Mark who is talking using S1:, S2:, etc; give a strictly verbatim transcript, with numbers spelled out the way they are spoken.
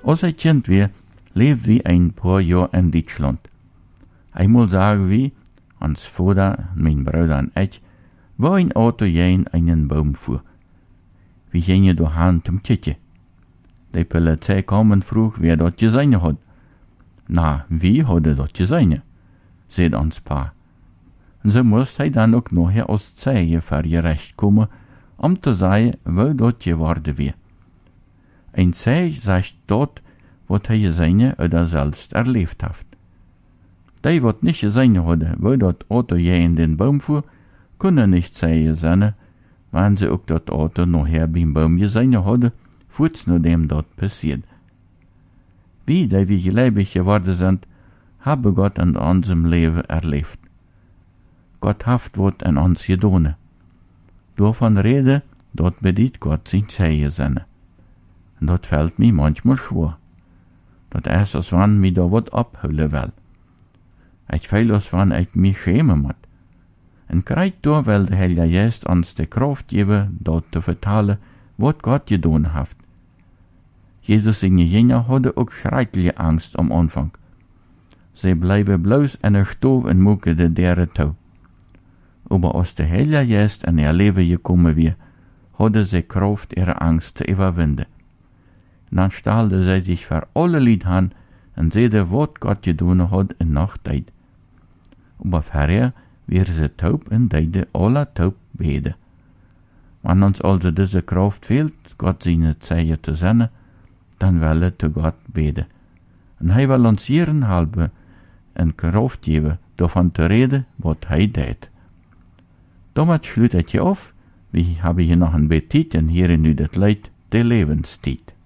S1: Als hij kind weer, leefde wie een paar jaar in Duitsland. Eenmaal zagen we, ons vader, mijn broeder en ik, waar een auto jeen een boom voer. We gingen doorheen om kijken. De politie kwam en vroeg wie dat gezien had. Nou, wie hadden dat gezien, zei ons pa. En zo moest hij dan ook nog als zege voor je recht komen, om te zeggen waar dat geworden weer. Een zege zegt dat wat hij gezien of zelfs erleefd heeft. Die wat niet gezien hadden waar dat auto in den boom voer, kunnen niet zeggen zijn, wanneer ze ook dat auto nog bij een boom gezien hadden, voorts nadat dat passiert. Wie die we gelukkig geworden zijn, hebben God in onze leven erleefd. God heeft wat in ons gedaan. Daarvan reden dat bedient God zijn zegen zijn. En dat valt mij manchmal schwer. Dat is als wanneer mij daar wat ophouden wil. Ik voel als wanneer ik mij schamen moet. En krijg door wil de Heilige Geest ons de kracht geven dat te vertalen wat God gedaan heeft. Jezus en jongeren hadden ook schrikkelijke angst om aanvang. Zij blijven bloos en er stof en maken de deuren toe. Maar als de Heilige Geest in haar leven gekomen weer, hadden zij kracht ihre angst te overwinnen. Dan stelden zij zich voor alle lied aan en zeiden wat God gedaan had in nachttijd. Maar verder weer ze taub en deden alle taub beden. Wanneer ons also deze kracht fehlt, God zijn zegen te zenden, dan willen te God beden. En hij wil ons hierin helpen en kracht geven daarvan te reden wat hij deed. Damit sluit ik je af. We hebben hier nog een beetje tijd en hier nu dat leidt de levenstijd.